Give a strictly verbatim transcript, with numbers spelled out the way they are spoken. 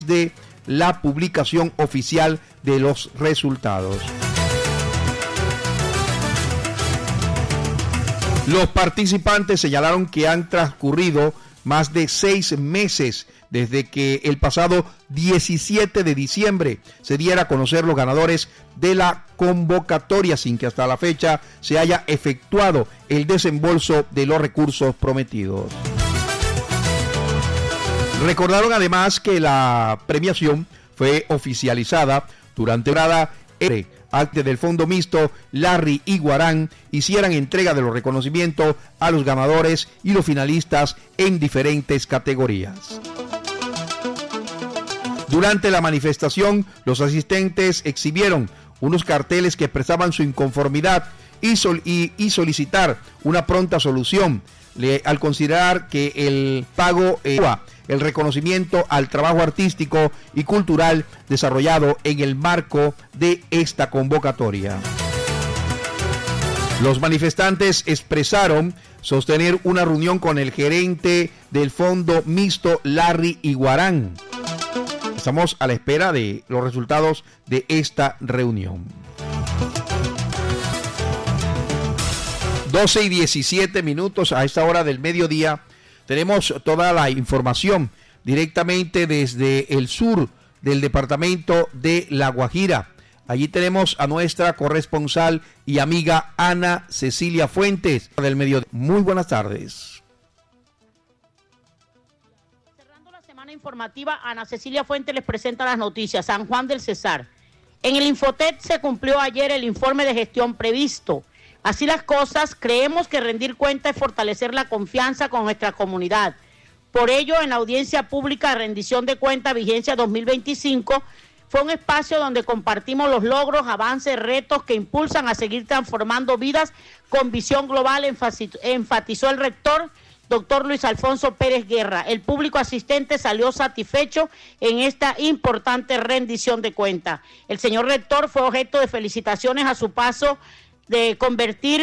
de la publicación oficial de los resultados. Los participantes señalaron que han transcurrido más de seis meses desde que el pasado diecisiete de diciembre se diera a conocer los ganadores de la convocatoria, sin que hasta la fecha se haya efectuado el desembolso de los recursos prometidos. Recordaron además que la premiación fue oficializada durante la acte del Fondo Mixto Larry Iguarán hicieran entrega de los reconocimientos a los ganadores y los finalistas en diferentes categorías. Durante la manifestación, los asistentes exhibieron unos carteles que expresaban su inconformidad y, sol y, y solicitar una pronta solución le, al considerar que el pago eh, el reconocimiento al trabajo artístico y cultural desarrollado en el marco de esta convocatoria. Los manifestantes expresaron sostener una reunión con el gerente del Fondo Mixto Larry Iguarán. Estamos a la espera de los resultados de esta reunión. doce y diecisiete minutos a esta hora del mediodía. Tenemos toda la información directamente desde el sur del departamento de La Guajira. Allí tenemos a nuestra corresponsal y amiga Ana Cecilia Fuentes del mediodía. Muy buenas tardes. Cerrando la semana informativa, Ana Cecilia Fuentes les presenta las noticias. San Juan del Cesar. En el Infotet se cumplió ayer el informe de gestión previsto. Así las cosas, creemos que rendir cuenta es fortalecer la confianza con nuestra comunidad. Por ello, en la audiencia pública de rendición de cuenta vigencia dos mil veinticinco, fue un espacio donde compartimos los logros, avances, retos que impulsan a seguir transformando vidas con visión global, enfatizó el rector, doctor Luis Alfonso Pérez Guerra. El público asistente salió satisfecho en esta importante rendición de cuenta. El señor rector fue objeto de felicitaciones a su paso de convertir